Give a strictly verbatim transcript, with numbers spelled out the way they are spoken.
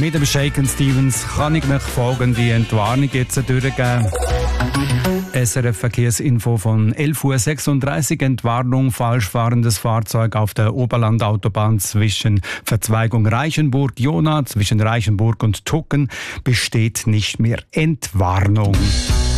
Mit dem Shaken Stevens kann ich euch folgende Entwarnung jetzt durchgeben. S R F-Verkehrsinfo von elf Uhr sechsunddreißig. Entwarnung, falsch fahrendes Fahrzeug auf der Oberlandautobahn zwischen Verzweigung Reichenburg-Jona, zwischen Reichenburg und Tucken besteht nicht mehr. Entwarnung.